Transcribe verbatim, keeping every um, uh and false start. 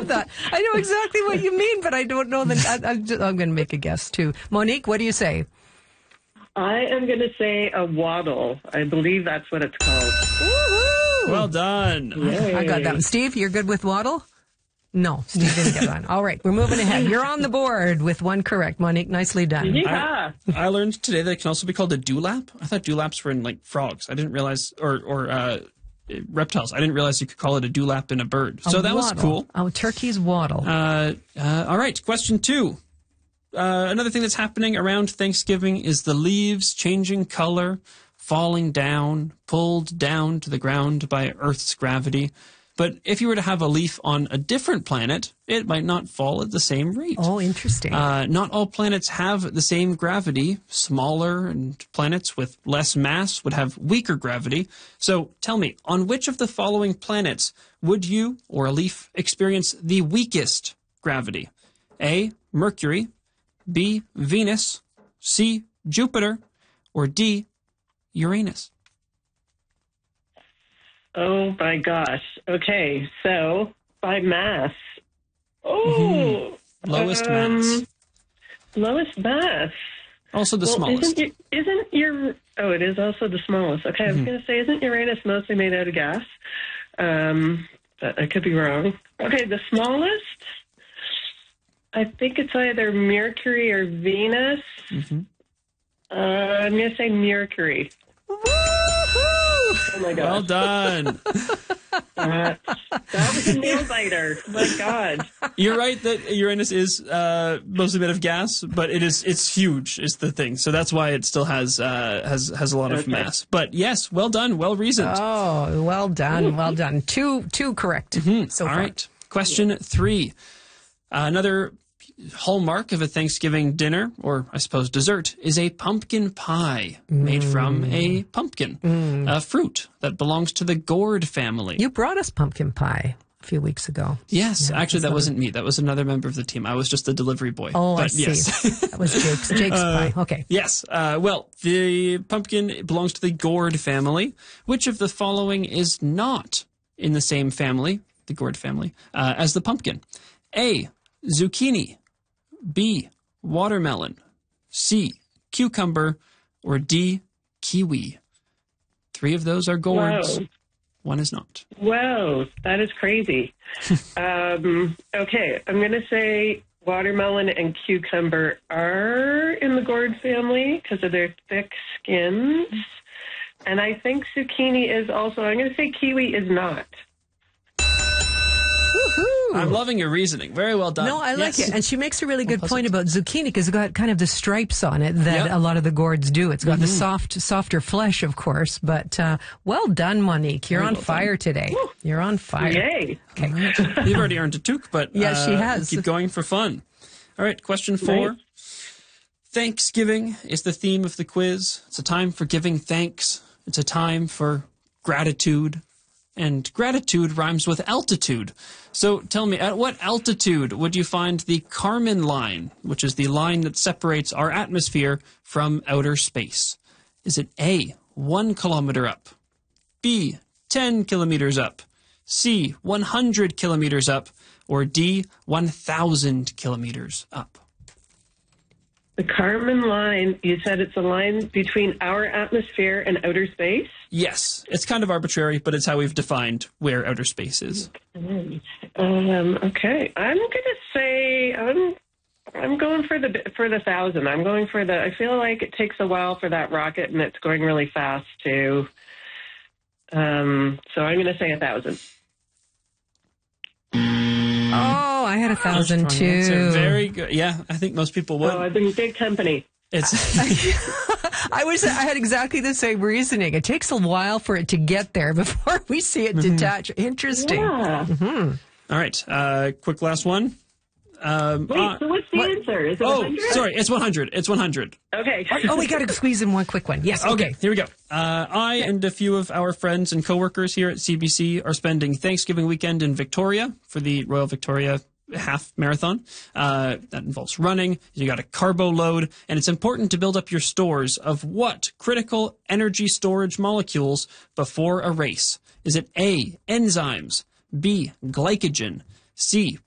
that. I know exactly what you mean, but I don't know that. I, I'm, just, I'm going to make a guess, too. Monique, what do you say? I am going to say a waddle. I believe that's what it's called. Woo-hoo! Well done. Yay. I got that one. Steve, you're good with waddle? No, Steve didn't get one. All right, we're moving ahead. You're on the board with one correct. Monique, nicely done. Yeah. I, I learned today that it can also be called a dewlap. I thought dewlaps were in, like, frogs. I didn't realize, or, or uh, reptiles. I didn't realize you could call it a dewlap in a bird. So A that was waddle. cool. Oh, turkeys waddle. Uh, uh, all right, question two. Uh, another thing that's happening around Thanksgiving is the leaves changing color, falling down, pulled down to the ground by Earth's gravity. But if you were to have a leaf on a different planet, it might not fall at the same rate. Oh, interesting. Uh, not all planets have the same gravity. Smaller and planets with less mass would have weaker gravity. So tell me, on which of the following planets would you or a leaf experience the weakest gravity? A, Mercury, B, Venus, C, Jupiter, or D, Uranus? Oh, my gosh. Okay, so by mass. Oh. Mm-hmm. Lowest um, mass. Lowest mass. Also the well, smallest. Isn't your, isn't your... Oh, it is also the smallest. Okay, I was Mm-hmm. going to say, isn't Uranus mostly made out of gas? Um, but I could be wrong. Okay, the smallest... I think it's either Mercury or Venus. Mm-hmm. Uh, I'm going to say Mercury. Oh, my God. Well done. Uh, that was a nail biter. My God. You're right that Uranus is uh, mostly made of gas, but it is it's huge is the thing. So that's why it still has uh, has has a lot of Okay. mass. But yes, well done, well reasoned. Oh, well done, well done. Two, two correct. So All far. right. Question three. Uh, another hallmark of a Thanksgiving dinner, or I suppose dessert, is a pumpkin pie made from a pumpkin, a fruit that belongs to the gourd family. You brought us pumpkin pie a few weeks ago. Yes, Yeah, actually, that that's wasn't me. That was another member of the team. I was just the delivery boy. Oh, but I see. Yes. That was Jake's, Jake's pie. Okay. Yes. Uh, well, the pumpkin belongs to the gourd family. Which of the following is not in the same family, the gourd family, uh, as the pumpkin? A, zucchini. B, watermelon. C, cucumber. Or D, kiwi. Three of those are gourds. Whoa. One is not. Whoa, that is crazy. um, okay, I'm going to say watermelon and cucumber are in the gourd family because of their thick skins. And I think zucchini is also, I'm going to say kiwi is not. Woohoo! I'm loving your reasoning. Very well done. No, I like Yes. it. And she makes a really good Well, point about zucchini because it's got kind of the stripes on it that Yep. Mm-hmm. a lot of the gourds do. It's got the soft, softer flesh, of course. But uh, well done, Monique. You're Very on well fire today. You're on fire. Yay. Okay. You've already earned a toque, but Yes, she uh, has. keep going for fun. All right, question four. Right. Thanksgiving is the theme of the quiz. It's a time for giving thanks. It's a time for gratitude. And gratitude rhymes with altitude. So tell me, at what altitude would you find the Kármán line, which is the line that separates our atmosphere from outer space? Is it A, one kilometer up, B, ten kilometers up, C, one hundred kilometers up, or D, one thousand kilometers up? The Kármán line, you said it's a line between our atmosphere and outer space? Yes, it's kind of arbitrary, but it's how we've defined where outer space is. Um, okay, I'm going to say I'm I'm going for the for the thousand. I'm going for the. I feel like it takes a while for that rocket, and it's going really fast too. Um, so I'm going to say a thousand. Oh, I had a thousand Strong answer. too. Very good. Yeah, I think most people would. Oh, I've been big company. It's I was. I had exactly the same reasoning. It takes a while for it to get there before we see it detach. Interesting. Yeah. all right. Uh, quick last one. Um, Wait, uh, so what's the answer? Is it oh, one hundred? sorry. It's one hundred. It's one hundred. Okay. Oh, we got to squeeze in one quick one. Yes. Okay, Okay. here we go. Uh, I and a few of our friends and coworkers here at C B C are spending Thanksgiving weekend in Victoria for the Royal Victoria Half Marathon. Uh, that involves running. You got a carbo load, and it's important to build up your stores of what critical energy storage molecules before a race? Is it A, enzymes, B, glycogen, C,